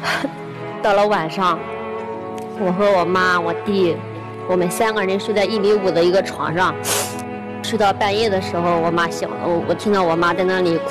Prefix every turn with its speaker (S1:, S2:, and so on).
S1: 到了晚上，我和我妈、我弟，我们3个人睡在1.5米的一个床上，睡到半夜的时候，我妈醒了，我听到我妈在那里